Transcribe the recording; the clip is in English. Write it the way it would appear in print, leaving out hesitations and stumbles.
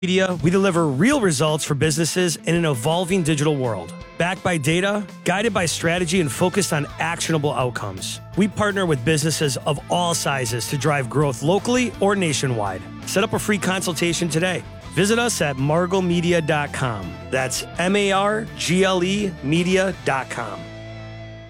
Media, we deliver real results for businesses in an evolving digital world. Backed by data, guided by strategy, and focused on actionable outcomes. We partner with businesses of all sizes to drive growth locally or nationwide. Set up a free consultation today. Visit us at marglemedia.com. That's MARGLE media.com.